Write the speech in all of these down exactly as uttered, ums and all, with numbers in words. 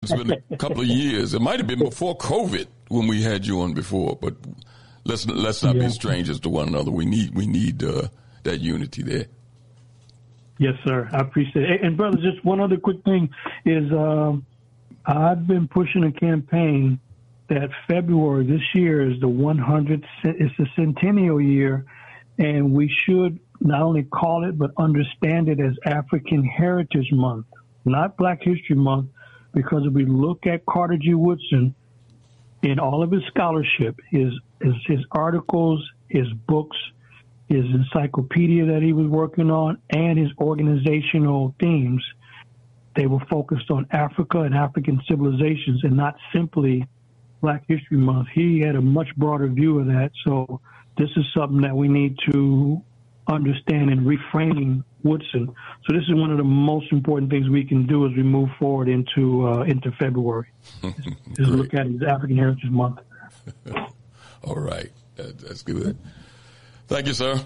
It's been a couple of years. It might have been before COVID when we had you on before, but let's let's not yeah. be strangers to one another. We need we need uh, that unity there. Yes, sir. I appreciate it. And brothers, just one other quick thing is um, I've been pushing a campaign that February this year is the one hundredth. It's the centennial year, and we should not only call it but understand it as African Heritage Month, not Black History Month, because if we look at Carter G. Woodson in all of his scholarship, his his, his articles, his books, his encyclopedia that he was working on, and his organizational themes, they were focused on Africa and African civilizations and not simply Black History Month. He had a much broader view of that. So this is something that we need to understand in reframing Woodson. So this is one of the most important things we can do as we move forward into uh, into February. Is look at it as African Heritage Month. All right. That, that's good. Thank you, sir.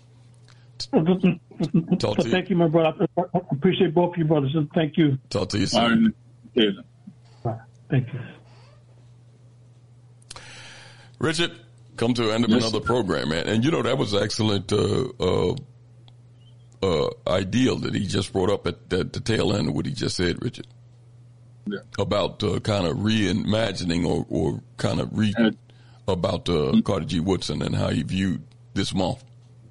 Talk to thank you. you, my brother. I appreciate both of you, brothers. And thank you. Talk to you soon. All right. Thank you. Richard, come to the end of yes. another program, man. And, you know, that was an excellent uh, uh, uh, ideal that he just brought up at, at the tail end of what he just said, Richard, yeah. about uh, kind of reimagining or, or kind of re and, about uh, mm-hmm. Carter G. Woodson and how he viewed this month.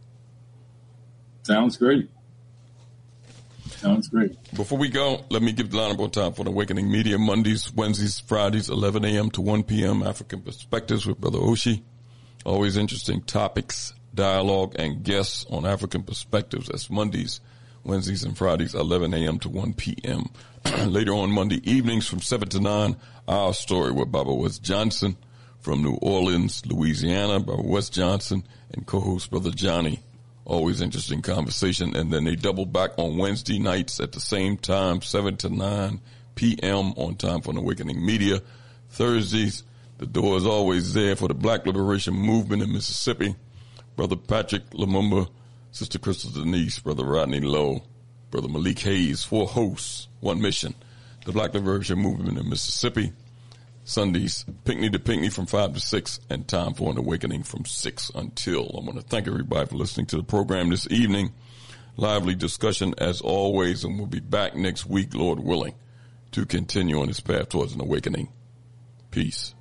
Sounds great. Sounds great. Before we go, let me give the line one time for the Awakening Media. Mondays, Wednesdays, Fridays, eleven a.m. to one p.m. African Perspectives with Brother Oshi. Always interesting topics, dialogue, and guests on African Perspectives. That's Mondays, Wednesdays, and Fridays, eleven a.m. to one p.m. Later on Monday evenings from seven to nine, Our Story with Baba West Johnson from New Orleans, Louisiana. Baba West Johnson and co-host Brother Johnny. Always interesting conversation. And then they double back on Wednesday nights at the same time, seven to nine p.m. on Time for an Awakening Media. Thursdays, the door is always there for the Black Liberation Movement in Mississippi. Brother Patrick Lumumba, Sister Crystal Denise, Brother Rodney Lowe, Brother Malik Hayes, four hosts, one mission. The Black Liberation Movement in Mississippi. Sundays, Pinckney to Pinckney from five to six, and Time for an Awakening from six until. I want to thank everybody for listening to the program this evening. Lively discussion as always, and we'll be back next week, Lord willing, to continue on this path towards an awakening. Peace.